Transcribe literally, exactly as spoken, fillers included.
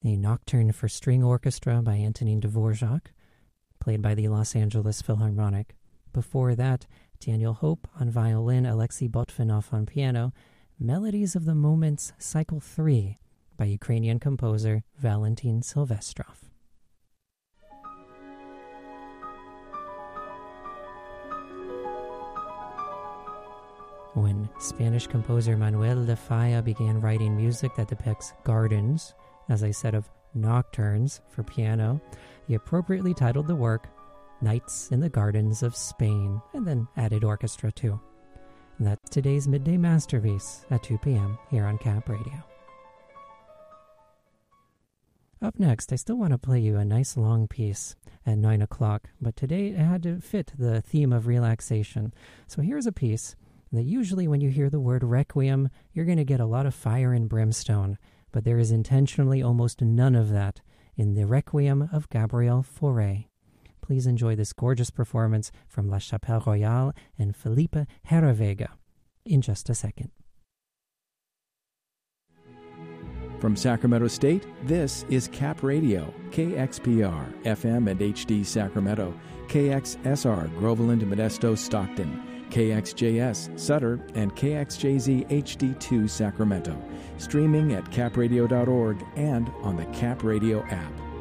a nocturne for string orchestra by Antonin Dvorak, played by the Los Angeles Philharmonic. Before that, Daniel Hope on violin, Alexei Botvinov on piano, Melodies of the Moments Cycle three by Ukrainian composer Valentin Silvestrov. When Spanish composer Manuel de Falla began writing music that depicts gardens, as I said of nocturnes for piano, he appropriately titled the work Nights in the Gardens of Spain, and then added orchestra too. And that's today's Midday Masterpiece at two p.m. here on Cap Radio. Up next, I still want to play you a nice long piece at nine o'clock, but today it had to fit the theme of relaxation. So here's a piece that usually when you hear the word requiem, you're going to get a lot of fire and brimstone, but there is intentionally almost none of that in the Requiem of Gabriel Fauré. Please enjoy this gorgeous performance from La Chapelle Royale and Felipe Herrevega in just a second. From Sacramento State, this is Cap Radio, K X P R, F M and H D Sacramento, K X S R, Groveland, Modesto, Stockton, K X J S, Sutter, and K X J Z H D two Sacramento. Streaming at cap radio dot org and on the Cap Radio app.